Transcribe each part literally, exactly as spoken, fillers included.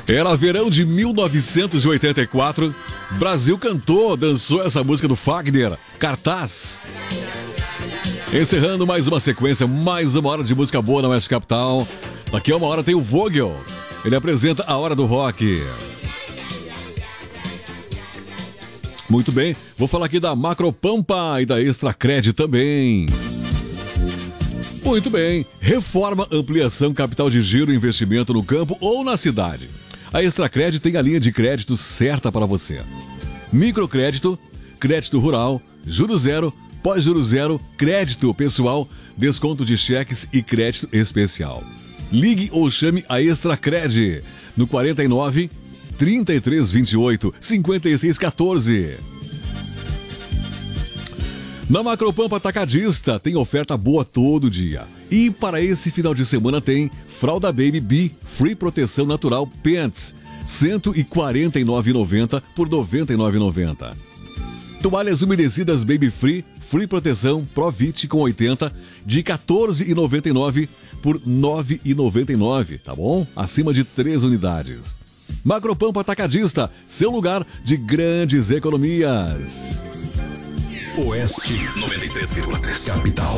Era verão de mil novecentos e oitenta e quatro. Brasil cantou, dançou essa música do Fagner, Cartaz. Encerrando mais uma sequência, mais uma hora de música boa na Oeste Capital. Daqui a uma hora tem o Vogel. Ele apresenta a Hora do Rock. Muito bem, vou falar aqui da Macropampa e da Extracred também. Muito bem, reforma, ampliação, capital de giro, investimento no campo ou na cidade. A Extracred tem a linha de crédito certa para você. Microcrédito, crédito rural, juros zero, pós-juros zero, crédito pessoal, desconto de cheques e crédito especial. Ligue ou chame a Extracred no quarenta e nove, trinta e três, vinte e oito, cinquenta e seis, quatorze. Na Macropampa Atacadista tem oferta boa todo dia. E para esse final de semana tem Fralda Baby B Free Proteção Natural Pants, cento e quarenta e nove reais e noventa centavos por noventa e nove reais e noventa centavos. Toalhas umedecidas Baby Free Free Proteção Provit com oitenta de quatorze reais e noventa e nove centavos por nove reais e noventa e nove centavos, tá bom? Acima de três unidades. Macropampa Atacadista, seu lugar de grandes economias. Oeste noventa e três vírgula três Capital.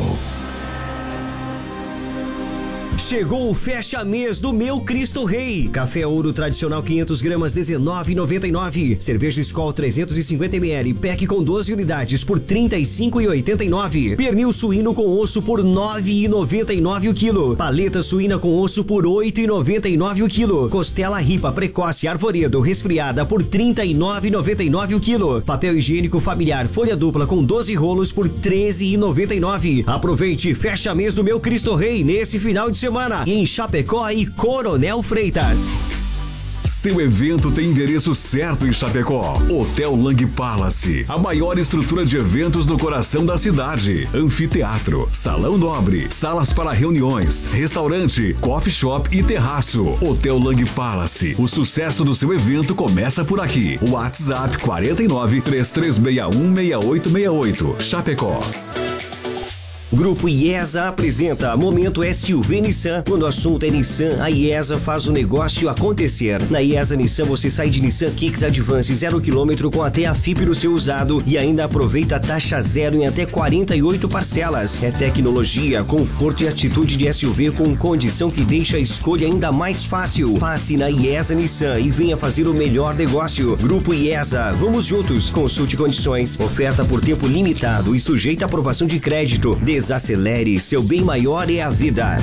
Chegou o fecha mês do Meu Cristo Rei. Café Ouro tradicional quinhentas gramas dezenove reais e noventa e nove centavos. Cerveja Skol trezentos e cinquenta mililitros pack com doze unidades por trinta e cinco reais e oitenta e nove centavos. Pernil suíno com osso por nove reais e noventa e nove centavos o quilo. Paleta suína com osso por oito reais e noventa e nove centavos o quilo. Costela ripa precoce arvoredo resfriada por trinta e nove reais e noventa e nove centavos o quilo. Papel higiênico familiar folha dupla com doze rolos por treze reais e noventa e nove centavos. Aproveite fecha mês do Meu Cristo Rei nesse final de semana. Semana em Chapecó e Coronel Freitas. Seu evento tem endereço certo em Chapecó. Hotel Lang Palace, a maior estrutura de eventos no coração da cidade. Anfiteatro, salão nobre, salas para reuniões, restaurante, coffee shop e terraço. Hotel Lang Palace, o sucesso do seu evento começa por aqui. WhatsApp quarenta e nove, três três seis um, seis oito seis oito. Chapecó. Grupo IESA apresenta Momento S U V Nissan. Quando o assunto é Nissan, a IESA faz o negócio acontecer. Na IESA Nissan você sai de Nissan Kicks Advance zero quilômetro com até a F I P no seu usado e ainda aproveita taxa zero em até quarenta e oito parcelas. É tecnologia, conforto e atitude de S U V com condição que deixa a escolha ainda mais fácil. Passe na IESA Nissan e venha fazer o melhor negócio. Grupo IESA, vamos juntos. Consulte condições. Oferta por tempo limitado e sujeita à aprovação de crédito. Desacelere, seu bem maior é a vida.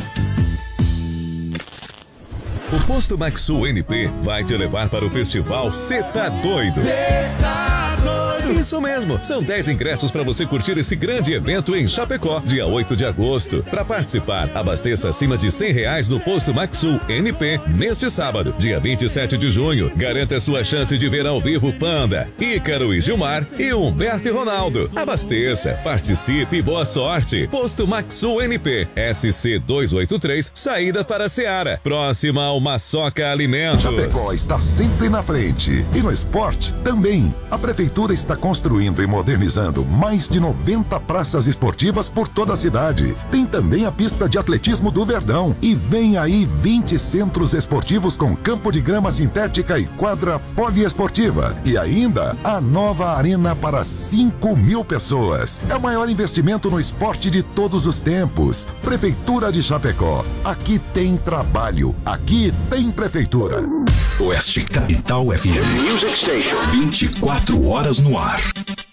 O Posto Maxsul N P vai te levar para o festival Cê Tá Doido. Cê tá doido. Isso mesmo, são dez ingressos para você curtir esse grande evento em Chapecó, dia oito de agosto. Para participar, abasteça acima de cem reais no Posto Maxsul N P neste sábado, dia vinte e sete de junho. Garanta sua chance de ver ao vivo Panda, Ícaro e Gilmar e Humberto e Ronaldo. Abasteça, participe e boa sorte. Posto Maxsul N P, S C duzentos e oitenta e três, saída para Seara, próxima ao Maçoca Alimentos. Chapecó está sempre na frente e no esporte também. A prefeitura está construindo e modernizando mais de noventa praças esportivas por toda a cidade. Tem também a pista de atletismo do Verdão e vem aí vinte centros esportivos com campo de grama sintética e quadra poliesportiva. E ainda a nova arena para cinco mil pessoas. É o maior investimento no esporte de todos os tempos. Prefeitura de Chapecó. Aqui tem trabalho. Aqui tem prefeitura. Oeste Capital F M. vinte e quatro horas no ar.